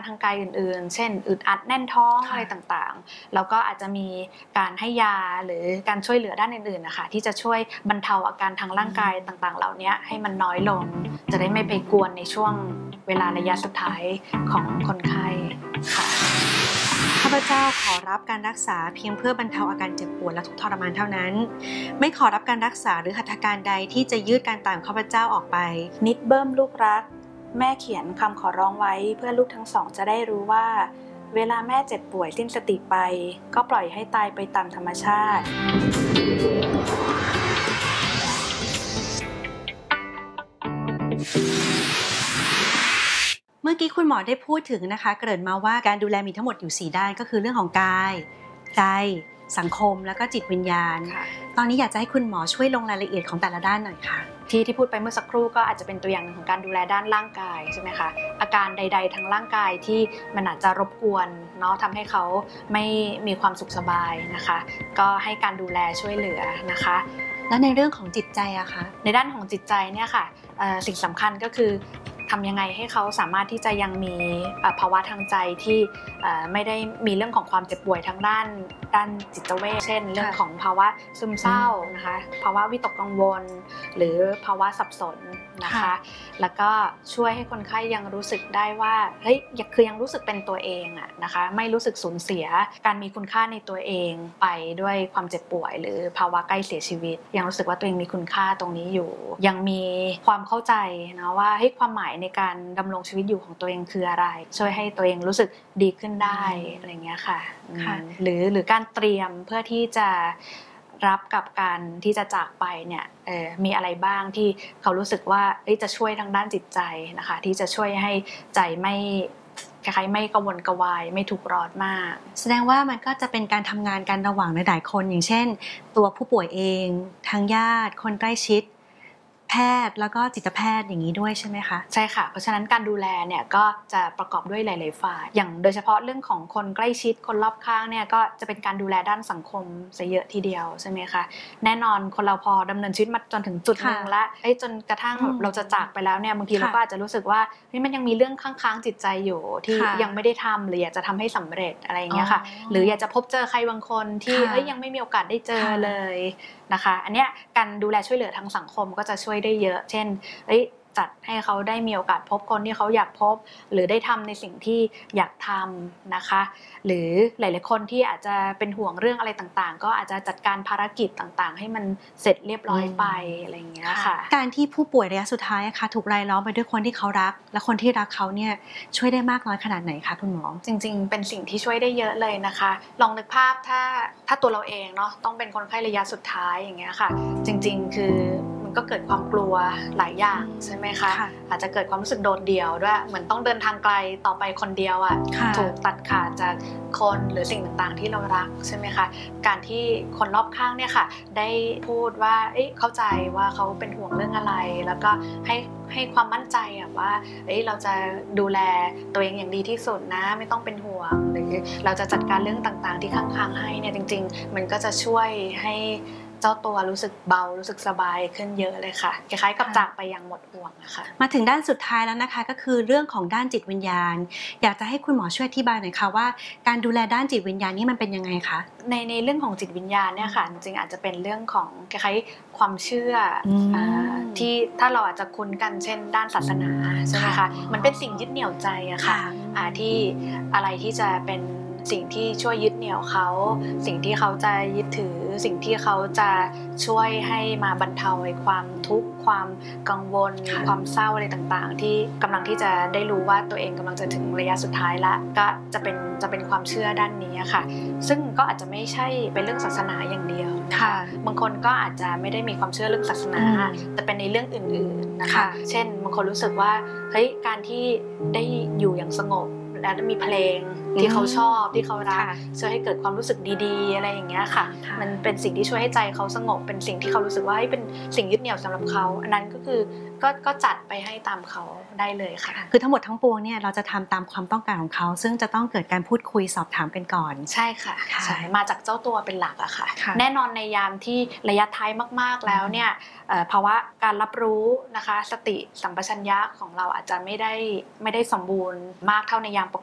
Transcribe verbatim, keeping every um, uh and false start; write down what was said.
ทางกายอื่นๆเช่นอึดอัดแน่นท้องอะไรต่างๆแล้วก็อาจจะมีการให้ยาหรือการช่วยเหลือด้านอื่นๆนะคะที่จะช่วยบรรเทาอาการทางร่างกายต่างๆเหล่านี้ให้มันน้อยลงจะได้ไม่ไปกวนในช่วงเวลาระยะสุดท้ายของคนไข้ค่ะข้าพเจ้าขอรับการรักษาเพียงเพื่อบรรเทาอาการเจ็บปวดและทุกข์ทรมานเท่านั้นไม่ขอรับการรักษาหรือหัตถการใดที่จะยืดการตายของข้าพเจ้าออกไปนิดเบิ้มลูกรักแม่เขียนคำขอร้องไว้เพื่อลูกทั้งสองจะได้รู้ว่าเวลาแม่เจ็บป่วยสิ้นสติไปก็ปล่อยให้ตายไปตามธรรมชาติเมื่อกี้คุณหมอได้พูดถึงนะคะเกริ่นมาว่าการดูแลมีทั้งหมดอยู่สี่ด้านก็คือเรื่องของกายใจสังคมแล้วก็จิตวิญญาณตอนนี้อยากจะให้คุณหมอช่วยลงรายละเอียดของแต่ละด้านหน่อยค่ะที่ที่พูดไปเมื่อสักครู่ก็อาจจะเป็นตัวอย่างหนึ่งของการดูแลด้านร่างกายใช่ไหมคะอาการใดๆทางร่างกายที่มันอาจจะรบกวนเนาะทำให้เขาไม่มีความสุขสบายนะคะก็ให้การดูแลช่วยเหลือนะคะแล้วในเรื่องของจิตใจอะคะในด้านของจิตใจเนี่ยค่ะสิ่งสำคัญก็คือทำยังไงให้เขาสามารถที่จะยังมีภาวะทางใจที่ไม่ได้มีเรื่องของความเจ็บป่วยทางด้านด้านจิตเวชเช่นเรื่องของภาวะซึมเศร้านะคะภาวะวิตกกังวลหรือภาวะสับสนนะคะแล้วก็ช่วยให้คนไข้ยังรู้สึกได้ว่าเฮ้ยคือยังรู้สึกเป็นตัวเองอะนะคะไม่รู้สึกสูญเสียการมีคุณค่าในตัวเองไปด้วยความเจ็บป่วยหรือภาวะใกล้เสียชีวิตยังรู้สึกว่าตัวเองมีคุณค่าตรงนี้อยู่ยังมีความเข้าใจนะว่าเฮ้ยความหมายในการดำรงชีวิตอยู่ของตัวเองคืออะไรช่วยให้ตัวเองรู้สึกดีขึ้นได้อะไรเงี้ยค่ะหรือหรือการเตรียมเพื่อที่จะรับกับการที่จะจากไปเนี่ยมีอะไรบ้างที่เขารู้สึกว่าจะช่วยทางด้านจิตใจนะคะที่จะช่วยให้ใจไม่คล้ายๆไม่กังวลกวายไม่ถูกร้อนมากแสดงว่ามันก็จะเป็นการทำงานกันระหว่างหลายๆคนอย่างเช่นตัวผู้ป่วยเองทางญาติคนใกล้ชิดแพทย์แล้วก็จิตแพทย์อย่างนี้ด้วยใช่ไหมคะใช่ค่ะเพราะฉะนั้นการดูแลเนี่ยก็จะประกอบด้วยหลายๆฝ่ายอย่างโดยเฉพาะเรื่องของคนใกล้ชิดคนรอบข้างเนี่ยก็จะเป็นการดูแลด้านสังคมซะเยอะทีเดียวใช่ไหมคะแน่นอนคนเราพอดำเนินชีวิตมาจนถึงจุดนึงแล้วจนกระทั่งเราจะจากไปแล้วเนี่ยบางทีเราก็อาจจะรู้สึกว่านี่มันยังมีเรื่องค้างๆจิตใจอยู่ที่ยังไม่ได้ทำหรืออยากจะทำให้สำเร็จอะไรอย่างเงี้ยค่ะหรืออยากจะพบเจอใครบางคนที่เอ้ยยังไม่มีโอกาสได้เจอเลยนะคะอันเนี้ยการดูแลช่วยเหลือทางสังคมก็จะช่วยได้เยอะเช่นเอ้ยจัดให้เขาได้มีโอกาสพบคนที่เขาอยากพบหรือได้ทำในสิ่งที่อยากทำนะคะหรือหลายๆคนที่อาจจะเป็นห่วงเรื่องอะไรต่างๆก็อาจจะจัดการภารกิจต่างๆให้มันเสร็จเรียบร้อยไปอะไรอย่างเงี้ยค่ะการที่ผู้ป่วยระยะสุดท้ายค่ะถูกรายล้อมไปด้วยคนที่เขารักและคนที่รักเขาเนี่ยช่วยได้มากน้อยขนาดไหนคะคุณหมอจริงๆเป็นสิ่งที่ช่วยได้เยอะเลยนะคะลองนึกภาพถ้าถ้าตัวเราเองเนาะต้องเป็นคนไข้ระยะสุดท้ายอย่างเงี้ยค่ะจริงๆคือก็เกิดความกลัวหลายอย่างใช่ไหมคะอาจจะเกิดความรู้สึกโดดเดี่ยวด้วยเหมือนต้องเดินทางไกลต่อไปคนเดียวอ่ะถูกตัดขาดจากคนหรือสิ่งต่างๆที่เรารักใช่ไหมคะการที่คนรอบข้างเนี่ยค่ะได้พูดว่าเอ้ยเข้าใจว่าเขาเป็นห่วงเรื่องอะไรแล้วก็ให้ให้ความมั่นใจอะว่าเอ้ยเราจะดูแลตัวเองอย่างดีที่สุดนะไม่ต้องเป็นห่วงหรือเราจะจัดการเรื่องต่างๆที่ค้างๆให้เนี่ยจริงๆมันก็จะช่วยให้เจ้าตัวรู้สึกเบารู้สึกสบายขึ้นเยอะเลยค่ะคล้ายๆกับจากไปอย่างหมดห่วงนะคะมาถึงด้านสุดท้ายแล้วนะคะก็คือเรื่องของด้านจิตวิญญาณอยากจะให้คุณหมอช่วยอธิบายหน่อยค่ะว่าการดูแลด้านจิตวิญญาณนี่มันเป็นยังไงคะในในเรื่องของจิตวิญญาณเนี่ยค่ะจริงๆอาจจะเป็นเรื่องของคล้ายๆความเชื่อที่ถ้าเราอาจจะคุ้นกันเช่นด้านศาสนาใช่ไหมคะมันเป็นสิ่งยึดเหนี่ยวใจอะค่ะที่อะไรที่จะเป็นสิ่งที่ช่วยยึดเหนี่ยวเขาสิ่งที่เขาจะยึดถือสิ่งที่เขาจะช่วยให้มาบรรเทาความทุกข์ความกังวลความเศร้าอะไรต่างๆที่กำลังที่จะได้รู้ว่าตัวเองกำลังจะถึงระยะสุดท้ายละก็จะเป็นจะเป็นความเชื่อด้านนี้ค่ะซึ่งก็อาจจะไม่ใช่เป็นเรื่องศาสนาอย่างเดียวค่ะบางคนก็อาจจะไม่ได้มีความเชื่อเรื่องศาสนาแต่เป็นในเรื่องอื่นๆนะคะเช่นบางคนรู้สึกว่าเฮ้ยการที่ได้อยู่อย่างสงบและมีเพลงที่เขาชอบที่เขารักช่วยให้เกิดความรู้สึกดีๆอะไรอย่างเงี้ยค่ะมันเป็นสิ่งที่ช่วยให้ใจเขาสงบเป็นสิ่งที่เขารู้สึกว่าเป็นสิ่งยึดเหนี่ยวสำหรับเขาอันนั้นก็คือก็ก็จัดไปให้ตามเขาได้เลยค่ะคือทั้งหมดทั้งปวงเนี่ยเราจะทำตามความต้องการของเขาซึ่งจะต้องเกิดการพูดคุยสอบถามกันก่อนใช่ค่ะใช่มาจากเจ้าตัวเป็นหลักอะค่ะแน่นอนในยามที่ระยะท้ายมากๆแล้วเนี่ยภาวะการรับรู้นะคะสติสัมปชัญญะของเราอาจจะไม่ได้ไม่ได้สมบูรณ์มากเท่าในยามป